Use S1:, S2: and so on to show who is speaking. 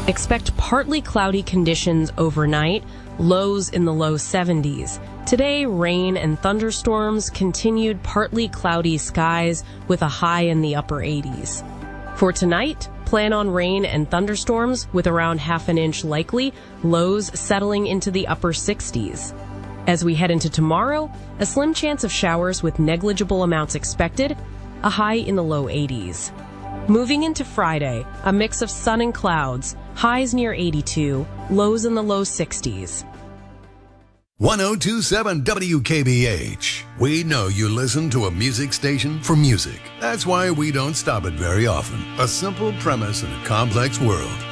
S1: Expect partly cloudy conditions overnight, lows in the low 70s. Today, rain and thunderstorms, continued partly cloudy skies with a high in the upper 80s. For tonight, plan on rain and thunderstorms with around half an inch likely, lows settling into the upper 60s. As we head into tomorrow, a slim chance of showers with negligible amounts expected, a high in the low 80s. Moving into Friday, a mix of sun and clouds, highs near 82, lows in the low 60s.
S2: 1027 WKBH. We know you listen to a music station for music. That's why we don't stop it very often. A simple premise in a complex world.